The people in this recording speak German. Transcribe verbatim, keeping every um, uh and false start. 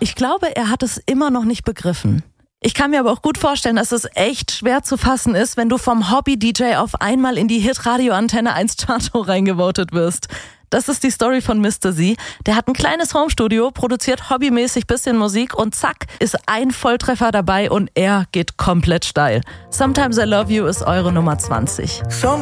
Ich glaube, er hat es immer noch nicht begriffen. Ich kann mir aber auch gut vorstellen, dass es echt schwer zu fassen ist, wenn du vom Hobby-D J auf einmal in die Hit-Radio-Antenne eins Charto reingevotet wirst. Das ist die Story von Mister Z. Der hat ein kleines Homestudio, produziert hobbymäßig bisschen Musik und zack, ist ein Volltreffer dabei und er geht komplett steil. Sometimes I Love You ist eure Nummer zwanzig.